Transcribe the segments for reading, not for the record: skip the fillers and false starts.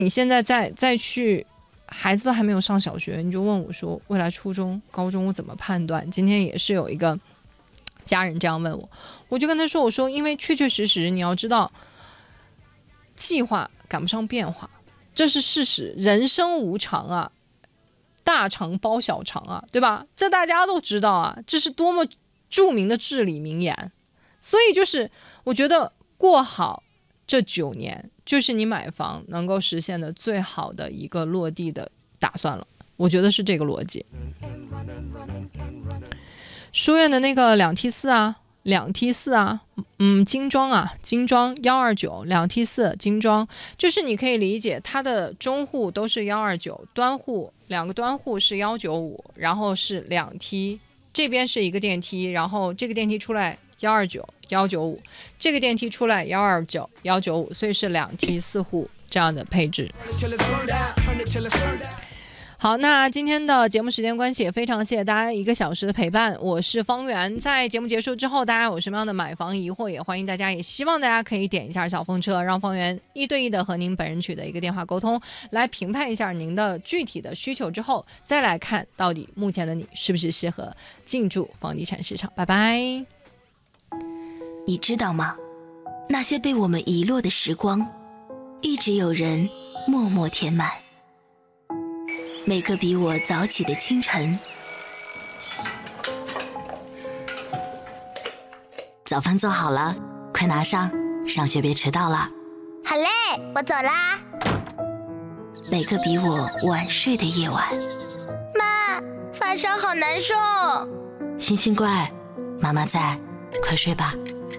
你现在再去，孩子都还没有上小学，你就问我说未来初中、高中我怎么判断？今天也是有一个家人这样问我，我就跟他说，我说因为确确实实你要知道，计划赶不上变化，这是事实，人生无常啊，大肠包小肠啊，对吧？这大家都知道啊，这是多么著名的至理名言。所以就是我觉得过好这9年，就是你买房能够实现的最好的一个落地的打算了，我觉得是这个逻辑。书院的那个2T4啊，2T4啊，精装啊，精装129，2T4精装，就是你可以理解它的中户都是129，端户2个端户是195，然后是2T，这边是一个电梯，然后这个电梯出来129、195，这个电梯出来129、195，所以是2T4户这样的配置。好，那今天的节目时间关系，也非常谢谢大家1个小时的陪伴，我是方圆。在节目结束之后，大家有什么样的买房疑惑，也欢迎大家，也希望大家可以点一下小风车，让方圆1对1的和您本人取得一个电话沟通，来评判一下您的具体的需求之后，再来看到底目前的你是不是适合进驻房地产市场。拜拜。 你知道吗？那些被我们遗落的时光，一直有人默默填满。每个比我早起的清晨，早饭做好了，快拿上，上学别迟到了。 好嘞，我走啦。 每个比我晚睡的夜晚， 妈，发烧好难受。 星星乖，妈妈在，快睡吧。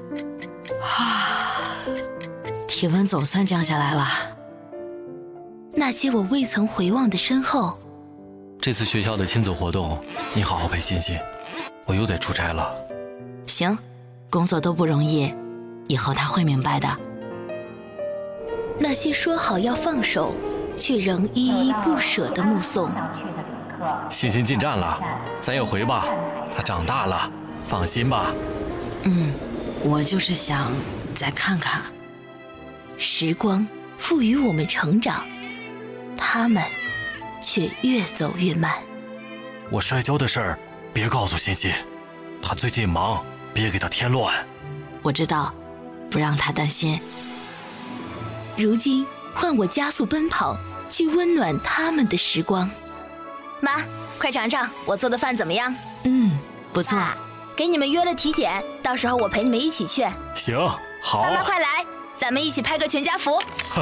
体温总算降下来了。那些我未曾回望的身后。 这次学校的亲子活动，你好好陪欣欣，我又得出差了。 行，工作都不容易，以后他会明白的。那些说好要放手，却仍依依不舍的目送。 欣欣进站了，咱也回吧，她长大了，放心吧。 我就是想再看看。时光赋予我们成长，他们却越走越慢。 我摔跤的事儿别告诉欣欣，她最近忙，别给她添乱。 我知道，不让她担心。如今换我加速奔跑，去温暖他们的时光。 妈，快尝尝我做的饭怎么样？ 不错。 给你们约了体检，到时候我陪你们一起去。 行，好。 妈妈快来，咱们一起拍个全家福。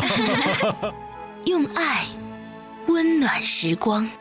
用爱温暖时光。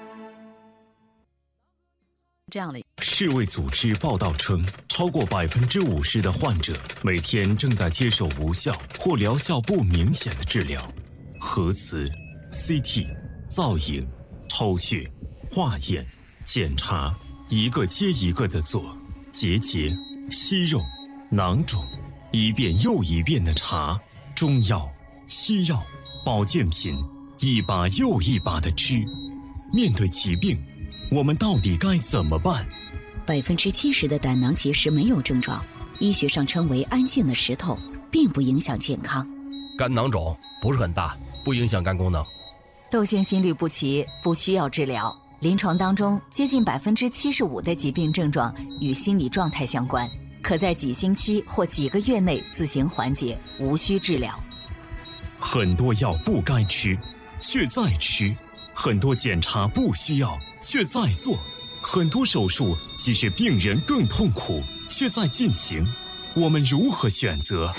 这样的世卫组织报道称，超过50%的患者每天正在接受无效或疗效不明显的治疗，核磁、CT、造影、抽血、化验、检查，一个接一个的做，结节、息肉、囊肿，一遍又一遍的查，中药、西药、保健品，一把又一把的吃。面对疾病，我们到底该怎么办 ？70%的胆囊结石没有症状，医学上称为安静的石头，并不影响健康。 肝囊肿不是很大，不影响肝功能。 窦腺心律不齐不需要治疗，临床当中接近75%的疾病症状与心理状态相关，可在几星期或几个月内自行缓解，无需治疗。 很多药不该吃，却在吃；很多检查不需要，却在做；很多手术其实病人更痛苦，却在进行。我们如何选择？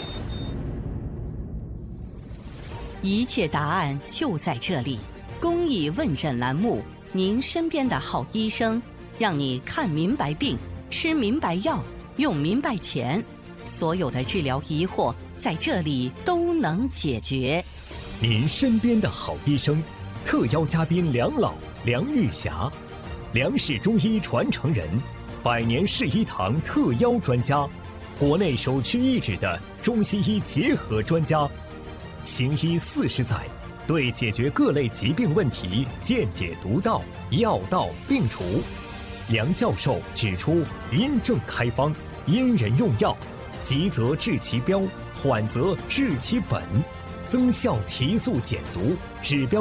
一切答案就在这里。公益问诊栏目，您身边的好医生，让你看明白病，吃明白药，用明白钱，所有的治疗疑惑在这里都能解决。 您身边的好医生，特邀嘉宾梁老、梁玉霞，梁氏中医传承人，100年世医堂特邀专家，国内首屈一指的中西医结合专家，行医40载，对解决各类疾病问题见解独到，药到病除。梁教授指出，因症开方，因人用药，急则治其标，缓则治其本。 增效提速减毒，指标